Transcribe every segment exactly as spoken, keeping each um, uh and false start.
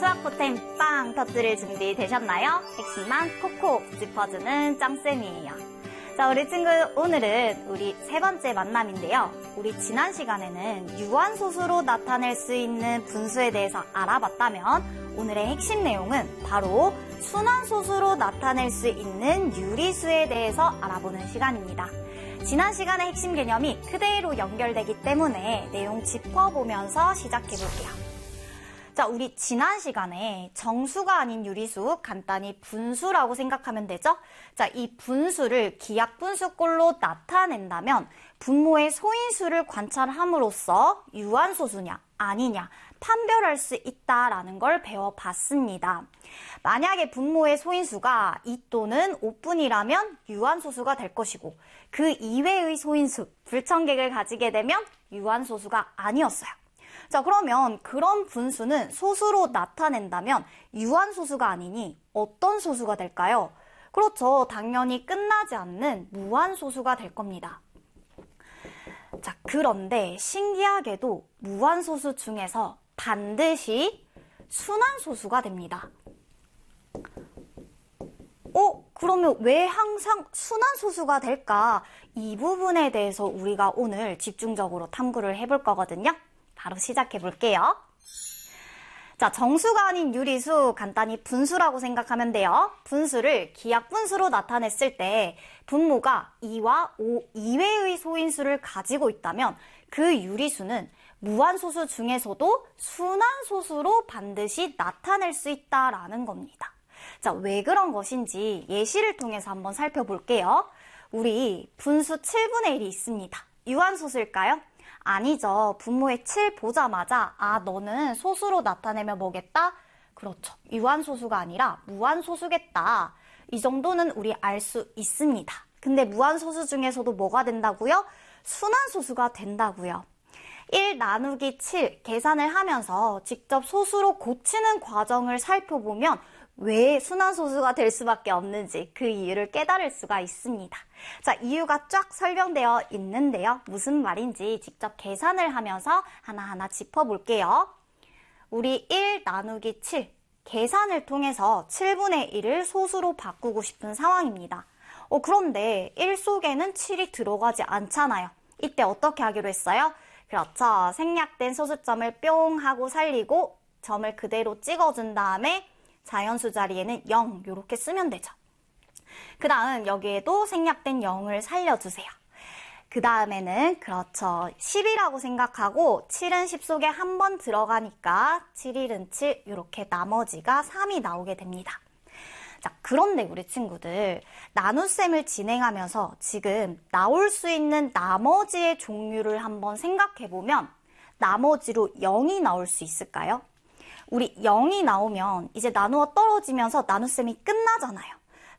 수학 포템 빵 터뜨릴 준비 되셨나요? 핵심만 콕콕 짚어주는 짱쌤이에요. 자, 우리 친구 오늘은 우리 세 번째 만남인데요. 우리 지난 시간에는 유한소수로 나타낼 수 있는 분수에 대해서 알아봤다면 오늘의 핵심 내용은 바로 순환소수로 나타낼 수 있는 유리수에 대해서 알아보는 시간입니다. 지난 시간의 핵심 개념이 그대로 연결되기 때문에 내용 짚어보면서 시작해볼게요. 자, 우리 지난 시간에 정수가 아닌 유리수, 간단히 분수라고 생각하면 되죠? 자, 이 분수를 기하분수꼴로 나타낸다면 분모의 소인수를 관찰함으로써 유한소수냐 아니냐 판별할 수 있다라는 걸 배워봤습니다. 만약에 분모의 소인수가 이 또는 오뿐이라면 유한소수가 될 것이고 그 이외의 소인수, 불청객을 가지게 되면 유한소수가 아니었어요. 자, 그러면 그런 분수는 소수로 나타낸다면 유한소수가 아니니 어떤 소수가 될까요? 그렇죠. 당연히 끝나지 않는 무한소수가 될 겁니다. 자, 그런데 신기하게도 무한소수 중에서 반드시 순환소수가 됩니다. 어? 그러면 왜 항상 순환소수가 될까? 이 부분에 대해서 우리가 오늘 집중적으로 탐구를 해볼 거거든요. 바로 시작해 볼게요. 자, 정수가 아닌 유리수, 간단히 분수라고 생각하면 돼요. 분수를 기하분수로 나타냈을 때 분모가 이와 오 이외의 소인수를 가지고 있다면 그 유리수는 무한소수 중에서도 순환소수로 반드시 나타낼 수 있다라는 겁니다. 자, 왜 그런 것인지 예시를 통해서 한번 살펴볼게요. 우리 분수 칠분의 일이 있습니다. 유한소수일까요? 아니죠. 분모의 칠 보자마자 아, 너는 소수로 나타내면 뭐겠다? 그렇죠. 유한소수가 아니라 무한소수겠다. 이 정도는 우리 알 수 있습니다. 근데 무한소수 중에서도 뭐가 된다고요? 순환소수가 된다고요. 일 나누기 칠 계산을 하면서 직접 소수로 고치는 과정을 살펴보면 왜 순환소수가 될 수밖에 없는지 그 이유를 깨달을 수가 있습니다. 자, 이유가 쫙 설명되어 있는데요. 무슨 말인지 직접 계산을 하면서 하나하나 짚어볼게요. 우리 일 나누기 칠 계산을 통해서 칠분의 일을 소수로 바꾸고 싶은 상황입니다. 어, 그런데 일 속에는 칠이 들어가지 않잖아요. 이때 어떻게 하기로 했어요? 그렇죠. 생략된 소수점을 뿅 하고 살리고 점을 그대로 찍어준 다음에 자연수 자리에는 영 이렇게 쓰면 되죠. 그 다음 여기에도 생략된 영을 살려주세요. 그 다음에는 그렇죠. 십이라고 생각하고 칠은 십 속에 한 번 들어가니까 칠, 일은 칠 이렇게 나머지가 삼이 나오게 됩니다. 자, 그런데 우리 친구들 나눗셈을 진행하면서 지금 나올 수 있는 나머지의 종류를 한번 생각해보면 나머지로 영이 나올 수 있을까요? 우리 영이 나오면 이제 나누어 떨어지면서 나눗셈이 끝나잖아요.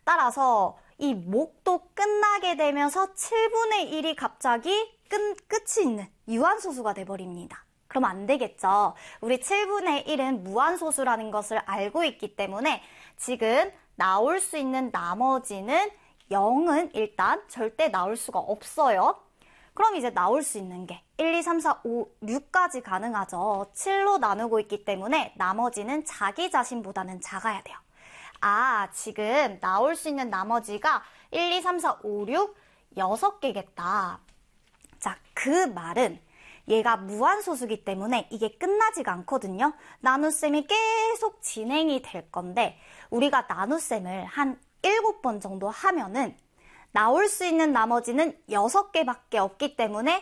따라서 이 목도 끝나게 되면서 칠분의 일이 갑자기 끝, 끝이 있는 유한소수가 돼버립니다. 그럼 안 되겠죠. 우리 칠분의 일은 무한소수라는 것을 알고 있기 때문에 지금 나올 수 있는 나머지는 영은 일단 절대 나올 수가 없어요. 그럼 이제 나올 수 있는 게 일, 이, 삼, 사, 오, 육까지 가능하죠. 칠로 나누고 있기 때문에 나머지는 자기 자신보다는 작아야 돼요. 아, 지금 나올 수 있는 나머지가 일, 이, 삼, 사, 오, 육, 여섯 개겠다. 자, 그 말은 얘가 무한소수기 때문에 이게 끝나지가 않거든요. 나눗셈이 계속 진행이 될 건데 우리가 나눗셈을 한 일곱 번 정도 하면은 나올 수 있는 나머지는 여섯 개밖에 없기 때문에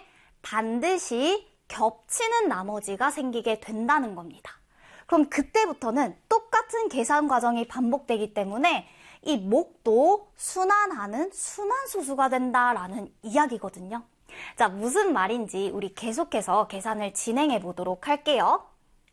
반드시 겹치는 나머지가 생기게 된다는 겁니다. 그럼 그때부터는 똑같은 계산 과정이 반복되기 때문에 이 목도 순환하는 순환소수가 된다라는 이야기거든요. 자, 무슨 말인지 우리 계속해서 계산을 진행해 보도록 할게요.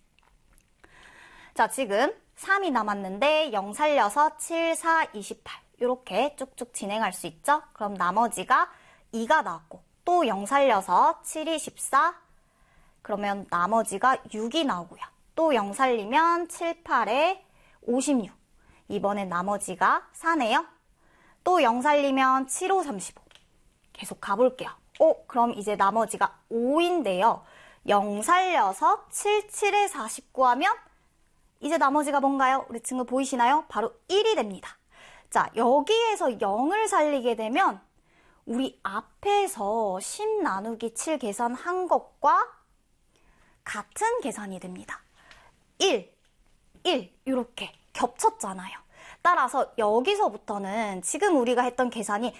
자, 지금 삼이 남았는데 영 살려서 칠, 사, 이십팔 이렇게 쭉쭉 진행할 수 있죠? 그럼 나머지가 이가 나왔고 또 영 살려서 칠이 십사 그러면 나머지가 육이 나오고요. 또 영 살리면 칠, 팔에 오십육 이번엔 나머지가 사네요. 또 영 살리면 칠, 오, 삼십오 계속 가볼게요. 오, 그럼 이제 나머지가 오인데요. 영 살려서 칠, 칠에 사십구 하면 이제 나머지가 뭔가요? 우리 친구 보이시나요? 바로 일이 됩니다. 자, 여기에서 영을 살리게 되면 우리 앞에서 십 나누기 칠 계산한 것과 같은 계산이 됩니다. 일, 일 이렇게 겹쳤잖아요. 따라서 여기서부터는 지금 우리가 했던 계산이